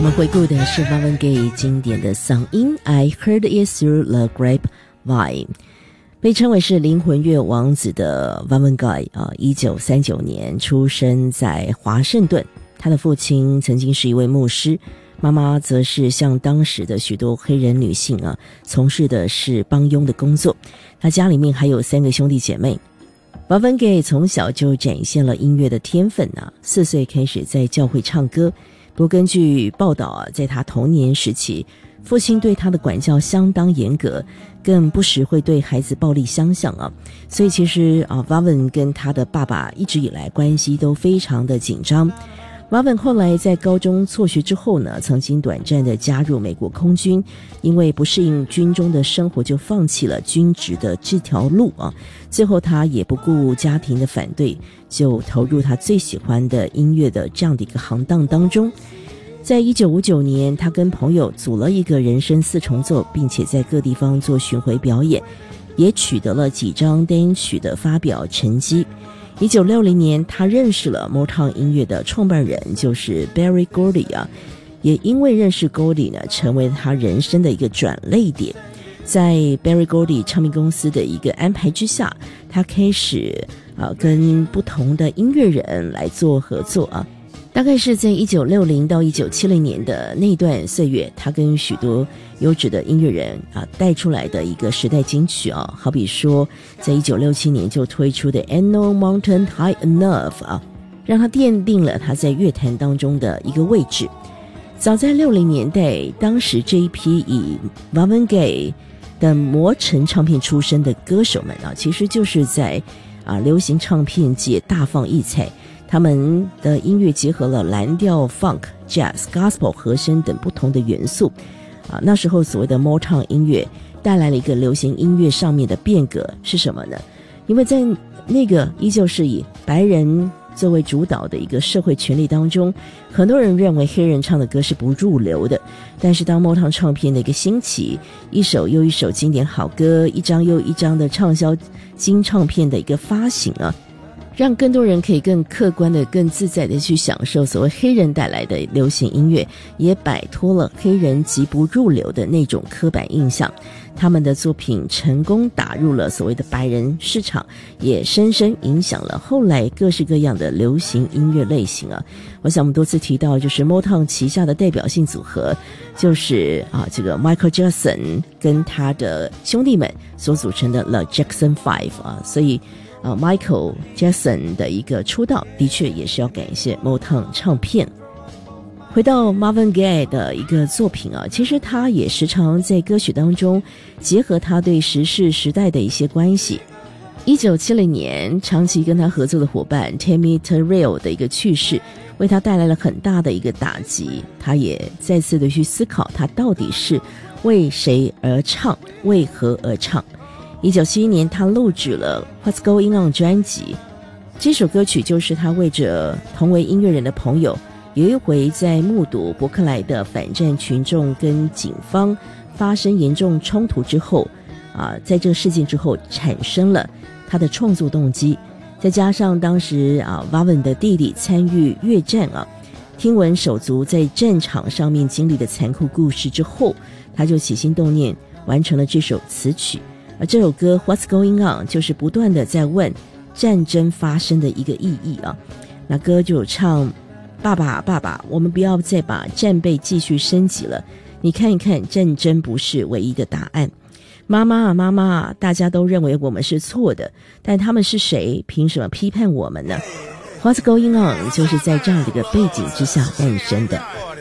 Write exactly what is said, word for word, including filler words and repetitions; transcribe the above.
我们回顾的是 Marvin Gaye 经典的嗓音 I Heard It Through the Grapevine， 被称为是灵魂乐王子的 Marvin Gaye 啊，一九三九年出生在华盛顿，他的父亲曾经是一位牧师，妈妈则是像当时的许多黑人女性啊，从事的是帮佣的工作。他家里面还有三个兄弟姐妹。Marvin Gaye 从小就展现了音乐的天分啊，四岁开始在教会唱歌。不过根据报道啊，在他童年时期，父亲对他的管教相当严格，更不时会对孩子暴力相向啊。所以其实啊 Marvin 跟他的爸爸一直以来关系都非常的紧张。Marvin 后来在高中辍学之后呢，曾经短暂的加入美国空军，因为不适应军中的生活，就放弃了军职的这条路啊。最后他也不顾家庭的反对，就投入他最喜欢的音乐的这样的一个行当当中。在一九五九年，他跟朋友组了一个人声四重奏，并且在各地方做巡回表演，也取得了几张单曲的发表成绩。一九六零年，他认识了 Motown 音乐的创办人，就是 Berry Gordy 啊，也因为认识 Gordy 呢，成为他人生的一个转捩点。在 Berry Gordy 唱片公司的一个安排之下，他开始啊跟不同的音乐人来做合作啊。大概是在一九六零到一九七零年的那段岁月，他跟许多优质的音乐人啊带出来的一个时代金曲啊，好比说在一九六七年就推出的 Ain't No Mountain High Enough 啊，让他奠定了他在乐坛当中的一个位置。早在六零年代，当时这一批以 Marvin Gaye 的魔城唱片出身的歌手们啊，其实就是在啊流行唱片界大放异彩。他们的音乐结合了蓝调、Funk、Jazz、Gospel 和声等不同的元素啊，那时候所谓的 Motown 音乐带来了一个流行音乐上面的变革是什么呢？因为在那个依旧是以白人作为主导的一个社会权力当中，很多人认为黑人唱的歌是不入流的。但是当 Motown 唱片的一个兴起，一首又一首经典好歌，一张又一张的畅销金唱片的一个发行啊，让更多人可以更客观的、更自在的去享受所谓黑人带来的流行音乐，也摆脱了黑人极不入流的那种刻板印象。他们的作品成功打入了所谓的白人市场，也深深影响了后来各式各样的流行音乐类型啊。我想我们多次提到，就是 Motown 旗下的代表性组合，就是啊这个 Michael Jackson 跟他的兄弟们所组成的 The Jackson Five 啊，所以啊 Michael Jackson 的一个出道，的确也是要感谢 Motown 唱片。回到 Marvin Gaye 的一个作品啊，其实他也时常在歌曲当中结合他对时事时代的一些关系。一九七零年，长期跟他合作的伙伴 Tammy Terrell 的一个去世，为他带来了很大的一个打击。他也再次的去思考，他到底是为谁而唱，为何而唱。一九七一年，他录制了 What's Going On 专辑，这首歌曲就是他为着同为音乐人的朋友，有一回在目睹伯克莱的反战群众跟警方发生严重冲突之后啊，在这个事件之后产生了他的创作动机，再加上当时啊 Marvin 的弟弟参与越战啊，听闻手足在战场上面经历的残酷故事之后，他就起心动念完成了这首词曲。而这首歌 What's Going On 就是不断的在问战争发生的一个意义啊。那歌就唱，爸爸爸爸，我们不要再把战备继续升级了，你看一看，战争不是唯一的答案。妈妈啊妈妈啊，大家都认为我们是错的，但他们是谁，凭什么批判我们呢？ What's Going On 就是在这样的一个背景之下诞生的。